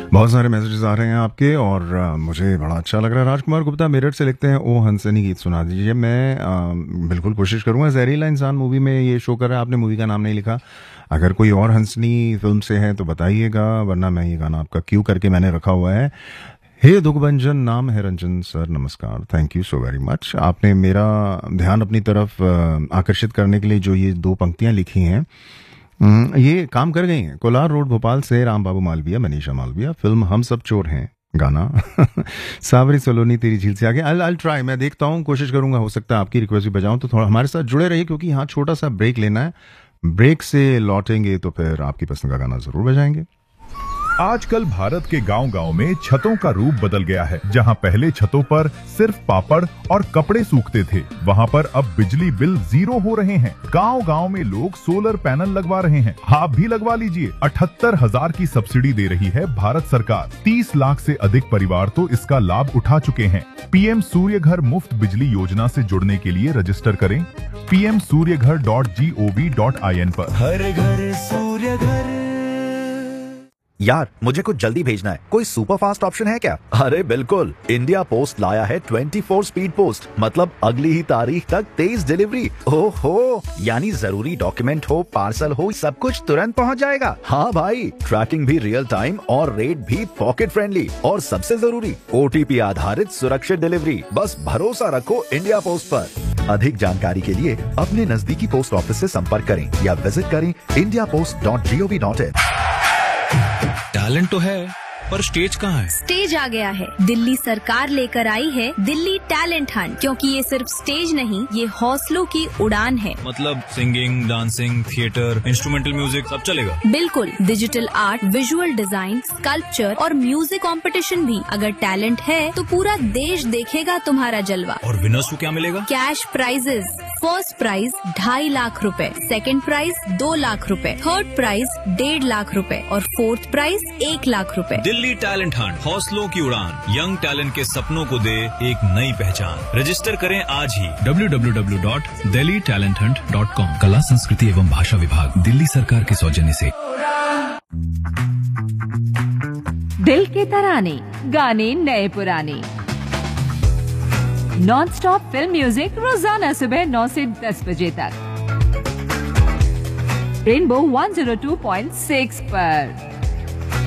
बहुत सारे मैसेजेस आ रहे हैं आपके और मुझे बड़ा अच्छा लग रहा है। राजकुमार गुप्ता मेरठ से लिखते हैं, ओ हंसनी गीत सुना दीजिए। मैं बिल्कुल कोशिश करूंगा। जहरीला इंसान मूवी में ये शो कर रहा है, आपने मूवी का नाम नहीं लिखा। अगर कोई और हंसनी फिल्म से है तो बताइएगा, वरना मैं ये गाना आपका क्यू करके मैंने रखा हुआ है। हे दुखभंजन नाम है रंजन सर, नमस्कार, thank you so very much. आपने मेरा ध्यान अपनी तरफ आकर्षित करने के लिए जो ये दो पंक्तियां लिखी हैं ये काम कर गई हैं। कोलार रोड भोपाल से राम बाबू मालविया, मनीषा मालविया, फिल्म हम सब चोर हैं गाना। सावरी सलोनी तेरी झील से आगे। आई ट्राई, मैं देखता हूँ, कोशिश करूंगा, हो सकता है आपकी रिक्वेस्ट भी बजाऊं। तो थोड़ा हमारे साथ जुड़े रहिए क्योंकि यहाँ छोटा सा ब्रेक लेना है। ब्रेक से लौटेंगे तो फिर आपकी पसंद का गाना जरूर बजाएंगे। आजकल भारत के गांव-गांव में छतों का रूप बदल गया है। जहां पहले छतों पर सिर्फ पापड़ और कपड़े सूखते थे, वहां पर अब बिजली बिल 0 हो रहे हैं। गांव-गांव में लोग सोलर पैनल लगवा रहे हैं। आप भी लगवा लीजिए। 78,000 की सब्सिडी दे रही है भारत सरकार। 30 लाख से अधिक परिवार तो इसका लाभ उठा चुके हैं। पीएम सूर्य घर मुफ्त बिजली योजना से जुड़ने के लिए रजिस्टर करें pmsuryaghar.gov.in पर। हर घर सूर्य घर। यार, मुझे कुछ जल्दी भेजना है, कोई सुपर फास्ट ऑप्शन है क्या? अरे बिल्कुल, इंडिया पोस्ट लाया है 24 स्पीड पोस्ट, मतलब अगली ही तारीख तक तेज डिलीवरी। ओहो, यानी जरूरी डॉक्यूमेंट हो, पार्सल हो, सब कुछ तुरंत पहुंच जाएगा। हाँ भाई, ट्रैकिंग भी रियल टाइम और रेट भी पॉकेट फ्रेंडली, और सबसे जरूरी OTP आधारित सुरक्षित डिलीवरी। बस भरोसा रखो इंडिया पोस्ट पर। अधिक जानकारी के लिए अपने नजदीकी पोस्ट ऑफिस से संपर्क करें या विजिट करें indiapost.gov.in। टैलेंट तो है, पर स्टेज कहाँ है? स्टेज आ गया है। दिल्ली सरकार लेकर आई है दिल्ली टैलेंट हंट, क्योंकि ये सिर्फ स्टेज नहीं, ये हौसलों की उड़ान है। मतलब singing, dancing, theatre, instrumental music सब चलेगा? बिल्कुल, digital art, visual design, sculpture और म्यूजिक कंपटीशन भी। अगर टैलेंट है तो पूरा देश देखेगा तुम्हारा जलवा। और विनर्स को क्या मिलेगा? Cash prices. First prize 2.5 lakh रुपए, सेकंड प्राइज 2 लाख रुपए, थर्ड प्राइज 1.5 लाख रुपए और फोर्थ प्राइज 1 लाख रुपए। दिल्ली टैलेंट हंट, हौसलों की उड़ान, यंग टैलेंट के सपनों को दे एक नई पहचान। रजिस्टर करें आज ही www.delhitalenthunt.com। कला संस्कृति एवं भाषा विभाग, दिल्ली सरकार के सौजन्य से। दिल के तराने, गाने नए पुराने, नॉन स्टॉप फिल्म म्यूजिक रोजाना सुबह 9 से 10 बजे तक। रेनबो 102.6 पर।